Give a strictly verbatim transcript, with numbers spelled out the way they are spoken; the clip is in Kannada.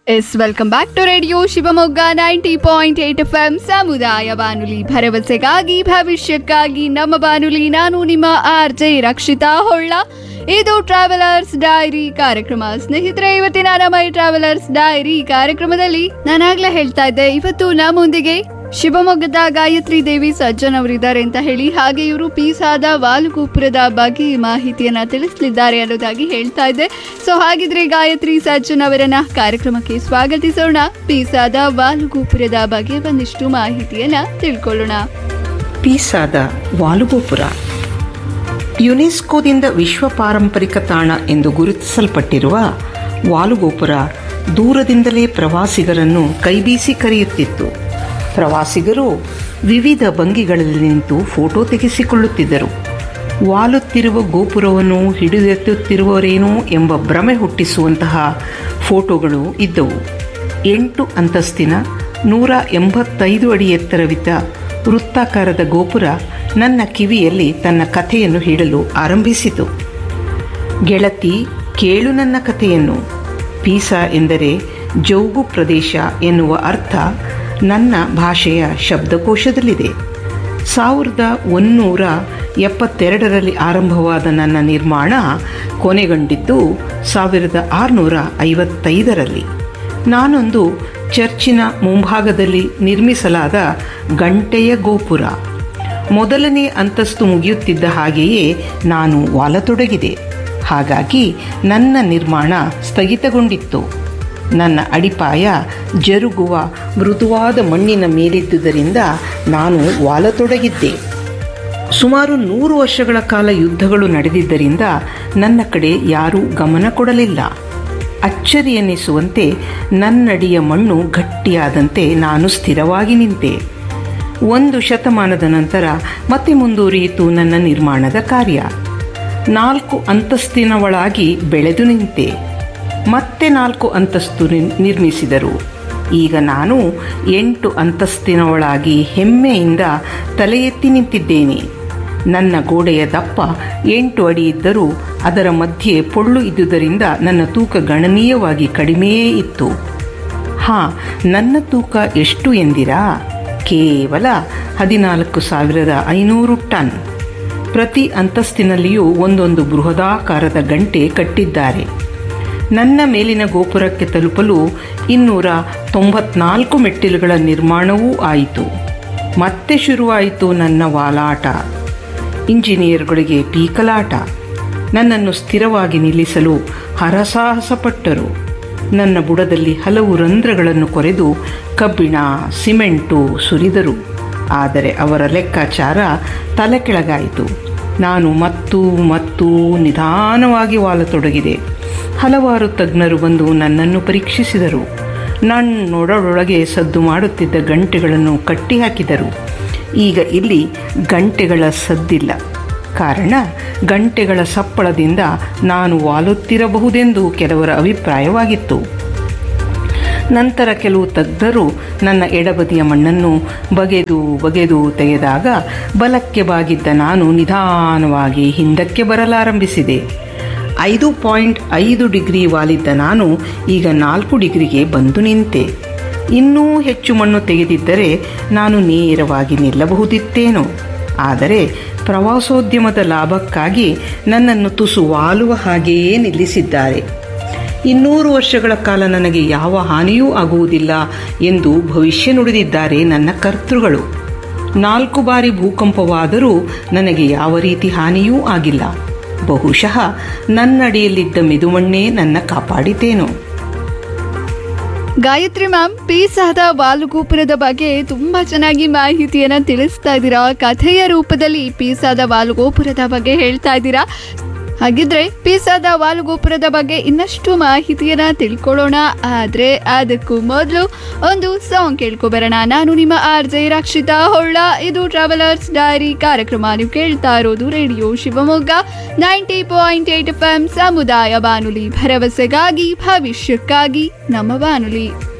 S welcome back to radio Shivamogga ninety point eight F M ಸಮುದಾಯ ಬಾನುಲಿ ಭರವಸೆಗಾಗಿ ಭವಿಷ್ಯಕ್ಕಾಗಿ ನಮ್ಮ ಬಾನುಲಿ. ನಾನು ನಿಮ್ಮ ಆರ್ ಜೆ ರಕ್ಷಿತಾ ಹೊಳ್ಳ. ಇದು ಟ್ರಾವೆಲರ್ಸ್ ಡೈರಿ ಕಾರ್ಯಕ್ರಮ. ಸ್ನೇಹಿತರೆ, ಇವತ್ತಿನ ನಮ್ಮ ಈ ಟ್ರಾವೆಲರ್ಸ್ ಡೈರಿ ಕಾರ್ಯಕ್ರಮದಲ್ಲಿ ನಾನಾಗ್ಲೇ ಹೇಳ್ತಾ ಇದ್ದೆ, ಇವತ್ತು ನಮ್ಮೊಂದಿಗೆ ಶಿವಮೊಗ್ಗದ ಗಾಯತ್ರಿ ದೇವಿ ಸಜ್ಜನ್ ಅವರಿದ್ದಾರೆ ಅಂತ ಹೇಳಿ. ಹಾಗೆ ಇವರು ಪೀಸಾದ ವಾಲುಗೋಪುರದ ಬಗ್ಗೆ ಮಾಹಿತಿಯನ್ನ ತಿಳಿಸಲಿದ್ದಾರೆ ಅನ್ನೋದಾಗಿ ಹೇಳ್ತಾ ಇದ್ದೆ. ಸೊ ಹಾಗಿದ್ರೆ ಗಾಯತ್ರಿ ಸಜ್ಜನ್ ಅವರನ್ನ ಕಾರ್ಯಕ್ರಮಕ್ಕೆ ಸ್ವಾಗತಿಸೋಣ. ಪೀಸಾದ ವಾಲುಗೋಪುರದ ಬಗ್ಗೆ ಒಂದಿಷ್ಟು ಮಾಹಿತಿಯನ್ನ ತಿಳ್ಕೊಳ್ಳೋಣ. ಪೀಸಾದ ವಾಲುಗೋಪುರ ಯುನೆಸ್ಕೋದಿಂದ ವಿಶ್ವ ಪಾರಂಪರಿಕ ತಾಣ ಎಂದು ಗುರುತಿಸಲ್ಪಟ್ಟಿರುವ ವಾಲುಗೋಪುರ ದೂರದಿಂದಲೇ ಪ್ರವಾಸಿಗರನ್ನು ಕೈಬೀಸಿ ಕರೆಯುತ್ತಿತ್ತು. ಪ್ರವಾಸಿಗರು ವಿವಿಧ ಭಂಗಿಗಳಲ್ಲಿ ನಿಂತು ಫೋಟೋ ತೆಗೆಸಿಕೊಳ್ಳುತ್ತಿದ್ದರು. ವಾಲುತ್ತಿರುವ ಗೋಪುರವನ್ನು ಹಿಡಿದೆತ್ತುತ್ತಿರುವರೇನೋ ಎಂಬ ಭ್ರಮೆ ಹುಟ್ಟಿಸುವಂತಹ ಫೋಟೋಗಳು ಇದ್ದವು. ಎಂಟು ಅಂತಸ್ತಿನ ನೂರ ಎಂಬತ್ತೈದು ಅಡಿ ಎತ್ತರವಿದ್ದ ವೃತ್ತಾಕಾರದ ಗೋಪುರ ನನ್ನ ಕಿವಿಯಲ್ಲಿ ತನ್ನ ಕಥೆಯನ್ನು ಹೇಳಲು ಆರಂಭಿಸಿತು. ಗೆಳತಿ, ಕೇಳು ನನ್ನ ಕಥೆಯನ್ನು. ಪೀಸಾ ಎಂದರೆ ಜೌಗು ಪ್ರದೇಶ ಎನ್ನುವ ಅರ್ಥ ನನ್ನ ಭಾಷೆಯ ಶಬ್ದಕೋಶದಲ್ಲಿದೆ. ಸಾವಿರದ ಒಂನ್ನೂರ ಎಪ್ಪತ್ತೆರಡರಲ್ಲಿ ಆರಂಭವಾದ ನನ್ನ ನಿರ್ಮಾಣ ಕೊನೆಗೊಂಡಿದ್ದು ಸಾವಿರದ ಆರುನೂರ ಐವತ್ತೈದರಲ್ಲಿ. ನಾನೊಂದು ಚರ್ಚಿನ ಮುಂಭಾಗದಲ್ಲಿ ನಿರ್ಮಿಸಲಾದ ಗಂಟೆಯ ಗೋಪುರ. ಮೊದಲನೇ ಅಂತಸ್ತು ಮುಗಿಯುತ್ತಿದ್ದ ಹಾಗೆಯೇ ನಾನು ವಾಲತೊಡಗಿದೆ. ಹಾಗಾಗಿ ನನ್ನ ನಿರ್ಮಾಣ ಸ್ಥಗಿತಗೊಂಡಿತ್ತು. ನನ್ನ ಅಡಿಪಾಯ ಜರುಗುವ ಮೃದುವಾದ ಮಣ್ಣಿನ ಮೇಲಿದ್ದುದರಿಂದ ನಾನು ವಾಲತೊಡಗಿದ್ದೆ. ಸುಮಾರು ನೂರು ವರ್ಷಗಳ ಕಾಲ ಯುದ್ಧಗಳು ನಡೆದಿದ್ದರಿಂದ ನನ್ನ ಕಡೆ ಯಾರೂ ಗಮನ ಕೊಡಲಿಲ್ಲ. ಅಚ್ಚರಿ ಎನ್ನಿಸುವಂತೆ ನನ್ನಡಿಯ ಮಣ್ಣು ಗಟ್ಟಿಯಾದಂತೆ ನಾನು ಸ್ಥಿರವಾಗಿ ನಿಂತೆ. ಒಂದು ಶತಮಾನದ ನಂತರ ಮತ್ತೆ ಮುಂದುವರಿಯಿತು ನನ್ನ ನಿರ್ಮಾಣದ ಕಾರ್ಯ. ನಾಲ್ಕು ಅಂತಸ್ತಿನವಳಾಗಿ ಬೆಳೆದು ನಿಂತೆ. ಮತ್ತೆ ನಾಲ್ಕು ಅಂತಸ್ತು ನಿರ್ಮಿಸಿದರು. ಈಗ ನಾನು ಎಂಟು ಅಂತಸ್ತಿನವಳಾಗಿ ಹೆಮ್ಮೆಯಿಂದ ತಲೆ ಎತ್ತಿ ನಿಂತಿದ್ದೇನೆ. ನನ್ನ ಗೋಡೆಯ ದಪ್ಪ ಎಂಟು ಅಡಿ ಇದ್ದರೂ ಅದರ ಮಧ್ಯೆ ಪೊಳ್ಳು ಇದ್ದುದರಿಂದ ನನ್ನ ತೂಕ ಗಣನೀಯವಾಗಿ ಕಡಿಮೆಯೇ ಇತ್ತು. ಹಾಂ, ನನ್ನ ತೂಕ ಎಷ್ಟು ಎಂದಿರಾ? ಕೇವಲ ಹದಿನಾಲ್ಕು ಸಾವಿರದ ಐನೂರು ಟನ್. ಪ್ರತಿ ಅಂತಸ್ತಿನಲ್ಲಿಯೂ ಒಂದೊಂದು ಬೃಹದಾಕಾರದ ಗಂಟೆ ಕಟ್ಟಿದ್ದಾರೆ. ನನ್ನ ಮೇಲಿನ ಗೋಪುರಕ್ಕೆ ತಲುಪಲು ಇನ್ನೂರ ತೊಂಬತ್ನಾಲ್ಕು ಮೆಟ್ಟಿಲುಗಳ ನಿರ್ಮಾಣವೂ ಆಯಿತು. ಮತ್ತೆ ಶುರುವಾಯಿತು ನನ್ನ ವಾಲಾಟ. ಇಂಜಿನಿಯರ್ಗಳಿಗೆ ಪೀಕಲಾಟ. ನನ್ನನ್ನು ಸ್ಥಿರವಾಗಿ ನಿಲ್ಲಿಸಲು ಹರಸಾಹಸಪಟ್ಟರು. ನನ್ನ ಬುಡದಲ್ಲಿ ಹಲವು ರಂಧ್ರಗಳನ್ನು ಕೊರೆದು ಕಬ್ಬಿಣ, ಸಿಮೆಂಟು ಸುರಿದರು. ಆದರೆ ಅವರ ಲೆಕ್ಕಾಚಾರ ತಲೆ ಕೆಳಗಾಯಿತು. ನಾನು ಮತ್ತೂ ಮತ್ತೂ ನಿಧಾನವಾಗಿ ವಾಲತೊಡಗಿದೆ. ಹಲವಾರು ತಜ್ಞರು ಬಂದು ನನ್ನನ್ನು ಪರೀಕ್ಷಿಸಿದರು. ನನ್ನೊಡರೊಳಗೆ ಸದ್ದು ಮಾಡುತ್ತಿದ್ದ ಗಂಟೆಗಳನ್ನು ಕಟ್ಟಿ ಹಾಕಿದರು. ಈಗ ಇಲ್ಲಿ ಗಂಟೆಗಳ ಸದ್ದಿಲ್ಲ. ಕಾರಣ, ಗಂಟೆಗಳ ಸಪ್ಪಳದಿಂದ ನಾನು ವಾಲುತ್ತಿರಬಹುದೆಂದು ಕೆಲವರ ಅಭಿಪ್ರಾಯವಾಗಿತ್ತು. ನಂತರ ಕೆಲವು ತಜ್ಞರು ನನ್ನ ಎಡಬದಿಯ ಮಣ್ಣನ್ನು ಬಗೆದು ಬಗೆದು ತೆಗೆದಾಗ ಬಲಕ್ಕೆ ಬಾಗಿದ್ದ ನಾನು ನಿಧಾನವಾಗಿ ಹಿಂದಕ್ಕೆ ಬರಲಾರಂಭಿಸಿದೆ. ಐದು ಪಾಯಿಂಟ್ ಐದು ಡಿಗ್ರಿ ವಾಲಿದ್ದ ನಾನು ಈಗ ನಾಲ್ಕು ಡಿಗ್ರಿಗೆ ಬಂದು ನಿಂತೆ. ಇನ್ನೂ ಹೆಚ್ಚು ಮಣ್ಣು ತೆಗೆದಿದ್ದರೆ ನಾನು ನೇರವಾಗಿ ನಿಲ್ಲಬಹುದಿತ್ತೇನೋ. ಆದರೆ ಪ್ರವಾಸೋದ್ಯಮದ ಲಾಭಕ್ಕಾಗಿ ನನ್ನನ್ನು ತುಸು ವಾಲುವ ಹಾಗೆಯೇ ನಿಲ್ಲಿಸಿದ್ದಾರೆ. ಇನ್ನೂರು ವರ್ಷಗಳ ಕಾಲ ನನಗೆ ಯಾವ ಹಾನಿಯೂ ಆಗುವುದಿಲ್ಲ ಎಂದು ಭವಿಷ್ಯ ನುಡಿದಿದ್ದಾರೆ ನನ್ನ ಕರ್ತೃಗಳು. ನಾಲ್ಕು ಬಾರಿ ಭೂಕಂಪವಾದರೂ ನನಗೆ ಯಾವ ರೀತಿ ಹಾನಿಯೂ ಆಗಿಲ್ಲ. ಬಹುಶಃ ನನ್ನಡಿಯಲ್ಲಿದ್ದ ಮೆದುಮಣ್ಣೇ ನನ್ನ ಕಾಪಾಡಿತೇನೋ. ಗಾಯತ್ರಿ ಮ್ಯಾಮ್, ಪೀಸಾದ ವಾಲುಗೋಪುರದ ಬಗ್ಗೆ ತುಂಬಾ ಚೆನ್ನಾಗಿ ಮಾಹಿತಿಯನ್ನ ತಿಳಿಸ್ತಾ ಇದ್ದೀರಾ. ಕಥೆಯ ರೂಪದಲ್ಲಿ ಪೀಸಾದ ವಾಲುಗೋಪುರದ ಬಗ್ಗೆ ಹೇಳ್ತಾ ಇದ್ದೀರಾ. ಹಾಗಿದ್ರೆ ಪೀಸಾದ ವಾಲುಗೋಪುರದ ಬಗ್ಗೆ ಇನ್ನಷ್ಟು ಮಾಹಿತಿಯನ್ನ ತಿಳ್ಕೊಳ್ಳೋಣ. ಆದ್ರೆ ಅದಕ್ಕೂ ಮೊದಲು ಒಂದು ಸಾಂಗ್ ಕೇಳ್ಕೊಬರೋಣ. ನಾನು ನಿಮ್ಮ ಆರ್ ಜೆ ರಕ್ಷಿತಾ ಹೊಳ್ಳ. ಇದು ಟ್ರಾವೆಲರ್ಸ್ ಡೈರಿ ಕಾರ್ಯಕ್ರಮ. ನೀವು ಕೇಳ್ತಾ ಇರೋದು radio Shivamogga ninety point eight F M ಸಮುದಾಯ ಬಾನುಲಿ ಭರವಸೆಗಾಗಿ ಭವಿಷ್ಯಕ್ಕಾಗಿ ನಮ್ಮ ಬಾನುಲಿ.